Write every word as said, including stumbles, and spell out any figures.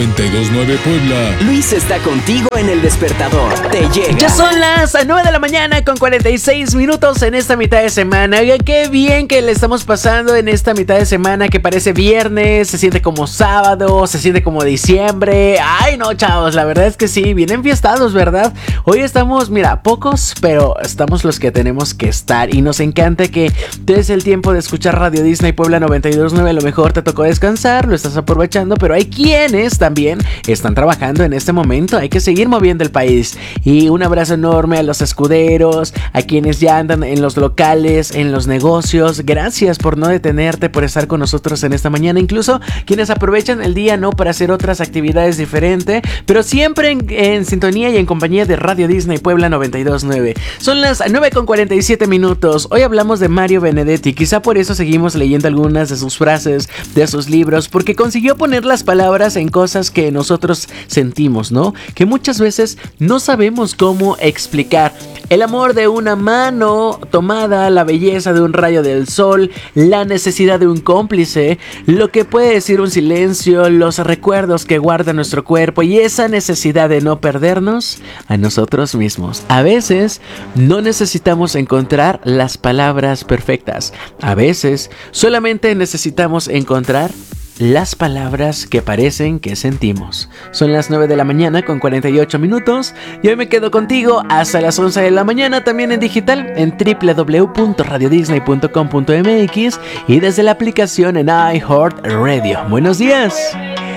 noventa y dos punto nueve Puebla. Luis está contigo en el despertador. Te llega. Ya son las nueve de la mañana con cuarenta y seis minutos en esta mitad de semana. Oigan, qué bien que le estamos pasando en esta mitad de semana que parece viernes, se siente como sábado, se siente como diciembre. Ay, no, chavos, la verdad es que sí, vienen fiestados, ¿verdad? Hoy estamos, mira, pocos, pero estamos los que tenemos que estar y nos encanta que te des el tiempo de escuchar Radio Disney Puebla noventa y dos punto nueve. A lo mejor te tocó descansar, lo estás aprovechando, pero hay quienes también están trabajando en este momento. Hay que seguir moviendo el país. Y un abrazo enorme a los escuderos, a quienes ya andan en los locales, en los negocios. Gracias por no detenerte, por estar con nosotros en esta mañana. Incluso quienes aprovechan el día, ¿no?, para hacer otras actividades diferentes, pero siempre en, en sintonía y en compañía de Radio Disney Puebla noventa y dos punto nueve. Son las nueve con cuarenta y siete minutos. Hoy hablamos de Mario Benedetti. Quizá por eso seguimos leyendo algunas de sus frases, de sus libros, porque consiguió poner las palabras en cosas que nosotros sentimos, ¿no? Que muchas veces no sabemos cómo explicar. El amor de una mano tomada, la belleza de un rayo del sol, la necesidad de un cómplice, lo que puede decir un silencio, los recuerdos que guarda nuestro cuerpo y esa necesidad de no perdernos a nosotros mismos. A veces no necesitamos encontrar las palabras perfectas. A veces solamente necesitamos encontrar las palabras que parecen que sentimos. Son las nueve de la mañana con cuarenta y ocho minutos y hoy me quedo contigo hasta las once de la mañana, también en digital en doble u doble u doble u punto radio disney punto com punto m x y desde la aplicación en iHeartRadio. Buenos días.